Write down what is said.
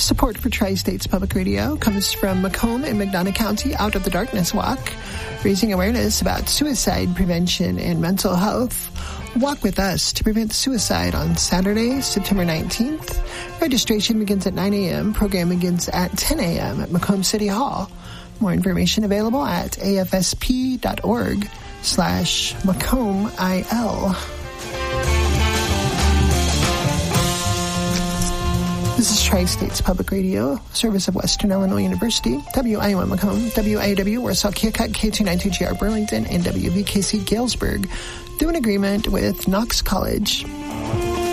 Support for Tri-States Public Radio comes from Macomb and McDonough County Out of the Darkness Walk, raising awareness about suicide prevention and mental health. Walk with us to prevent suicide on Saturday, September 19th. Registration begins at 9 a.m. Program begins at 10 a.m. at Macomb City Hall. More information available at afsp.org/MacombIL. This is Tri-States Public Radio, service of Western Illinois University, WIOM Macomb, WIAW Warsaw Keokuk, K292GR Burlington, and WVKC Galesburg, through an agreement with Knox College.